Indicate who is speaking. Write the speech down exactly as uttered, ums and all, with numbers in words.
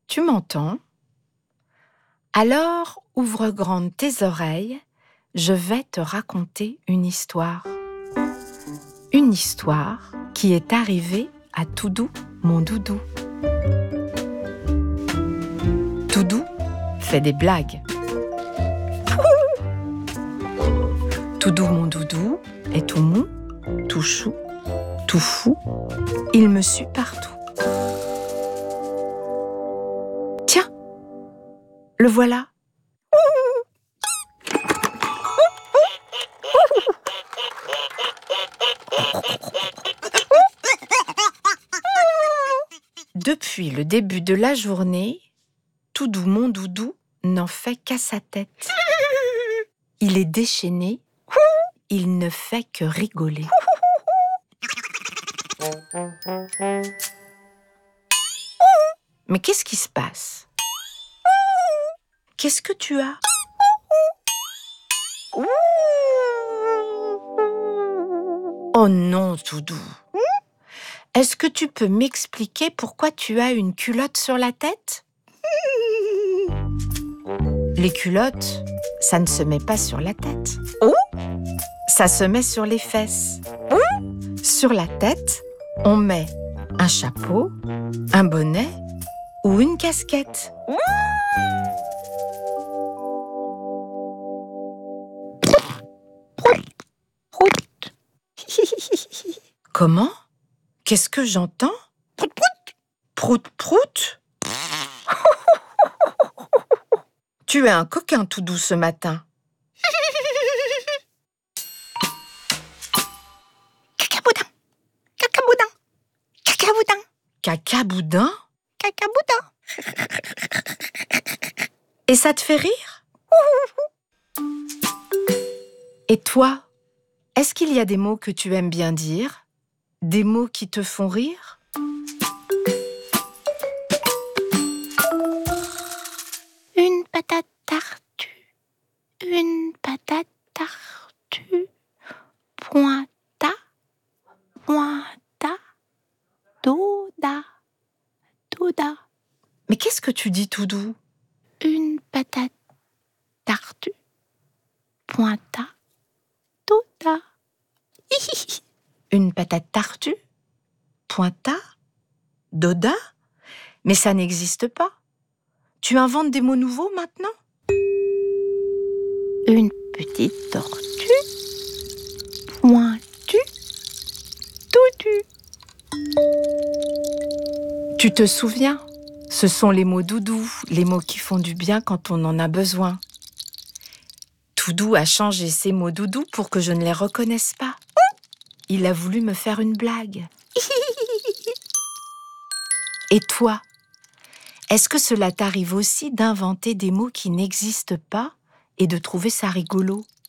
Speaker 1: Tu m'entends? Alors, ouvre grandes tes oreilles, je vais te raconter une histoire. Une histoire qui est arrivée à Toudou, mon doudou. Toudou fait des blagues. Toudou, mon doudou, est tout mou, tout chou, tout fou. Il me suit partout. Tiens, le voilà. Depuis le début de la journée, Toudou, mon doudou, n'en fait qu'à sa tête. Il est déchaîné, il ne fait que rigoler. Mais qu'est-ce qui se passe? Qu'est-ce que tu as? Oh non, Toudou. Est-ce que tu peux m'expliquer pourquoi tu as une culotte sur la tête? Les culottes, ça ne se met pas sur la tête. Ça se met sur les fesses. Sur la tête, on met un chapeau, un bonnet ou une casquette. Comment? Qu'est-ce que j'entends? Prout, prout. Prout, prout. Tu es un coquin, Toudou, ce matin.
Speaker 2: Cacaboudin, cacaboudin, cacaboudin,
Speaker 1: Cacaboudin?
Speaker 2: cacaboudin.
Speaker 1: Et ça te fait rire? Et toi, est-ce qu'il y a des mots que tu aimes bien dire? Des mots qui te font rire?
Speaker 2: Une patate tartue, une patate tartue, pointa, pointa, doda, doda.
Speaker 1: Mais qu'est-ce que tu dis, Toudou?
Speaker 2: Une patate tartue, pointa, doda.
Speaker 1: Une patate tartue? Pointa? Doda? Mais ça n'existe pas. Tu inventes des mots nouveaux maintenant?
Speaker 2: Une petite tortue, pointue, doudou.
Speaker 1: Tu te souviens? Ce sont les mots doudou, les mots qui font du bien quand on en a besoin. Toudou a changé ses mots doudou pour que je ne les reconnaisse pas. Il a voulu me faire une blague. Et toi, est-ce que cela t'arrive aussi d'inventer des mots qui n'existent pas et de trouver ça rigolo?